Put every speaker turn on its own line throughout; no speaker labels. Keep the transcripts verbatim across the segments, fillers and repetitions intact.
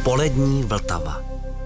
Polední Vltava.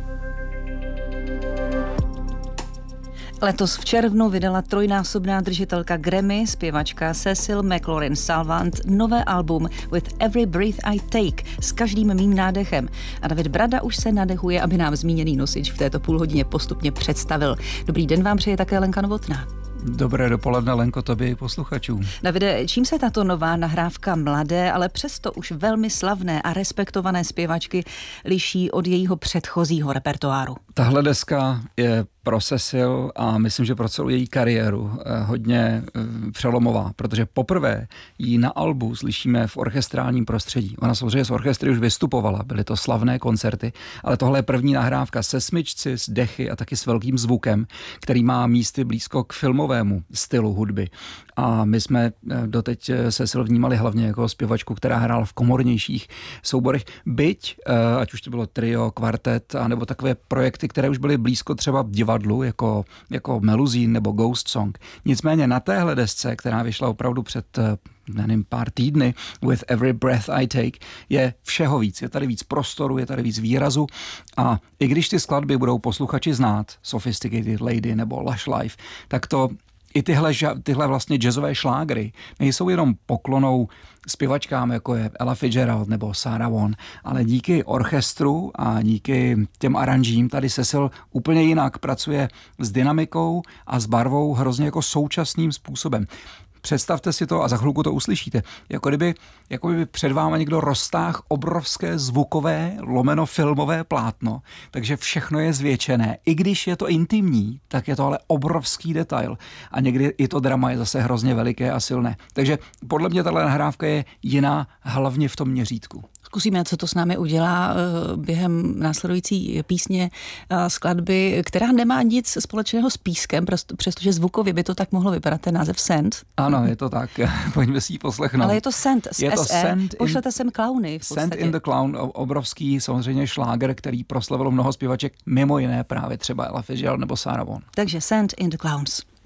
Letos v červnu vydala trojnásobná držitelka Grammy, zpěvačka Cecil McLaurin-Salvant, nové album With Every Breath I Take, s každým mým nádechem. A David Brada už se nadechuje, aby nám zmíněný nosič v této půlhodině postupně představil. Dobrý den vám přeje také Lenka Novotná.
Dobré dopoledne, Lenko, tobě i posluchačům.
Davide, čím se tato nová nahrávka mladé, ale přesto už velmi slavné a respektované zpěvačky liší od jejího předchozího repertoáru?
Tahle deska je pro Cecil a myslím, že pro celou její kariéru hodně přelomová, protože poprvé ji na albu slyšíme v orchestrálním prostředí. Ona samozřejmě z orchestry už vystupovala, byly to slavné koncerty, ale tohle je první nahrávka se smyčci, s dechy a taky s velkým zvukem, který má místy blízko k filmovému stylu hudby. A my jsme doteď Cecil vnímali hlavně jako zpěvačku, která hrála v komornějších souborech, byť, ať už to bylo trio, kvartet, anebo takové projekty, které už byly blízko třeba divadlu, jako, jako Meluzín nebo Ghost Song. Nicméně na téhle desce, která vyšla opravdu před nevím, pár týdny, With Every Breath I Take, je všeho víc. Je tady víc prostoru, je tady víc výrazu a i když ty skladby budou posluchači znát, Sophisticated Lady nebo Lush Life, tak to i tyhle, tyhle vlastně jazzové šlágry nejsou jenom poklonou zpěvačkám, jako je Ella Fitzgerald nebo Sarah Vaughan, ale díky orchestru a díky těm aranžím tady Cecil úplně jinak pracuje s dynamikou a s barvou hrozně jako současným způsobem. Představte si to a za chvilku to uslyšíte. Jako kdyby, jako kdyby před váma někdo roztáhl obrovské zvukové, lomeno filmové plátno, takže všechno je zvětšené. I když je to intimní, tak je to ale obrovský detail. A někdy i to drama je zase hrozně veliké a silné. Takže podle mě tahle nahrávka je jiná hlavně v tom měřítku.
Zkusíme, co to s námi udělá během následující písně skladby, která nemá nic společného s pískem, přestože zvukově by to tak mohlo vypadat, ten název Sand.
Ano, je to tak. Pojďme si ji poslechnout.
Ale je to Sand s
je to
S E.
Sand
Pošlete in, sem Clowny v podstatě.
Sand in the Clown, obrovský samozřejmě šláger, který proslavilo mnoho zpěvaček, mimo jiné právě třeba Ella Fitzgerald nebo Sarah Vaughan.
Takže Sand in the Clowns.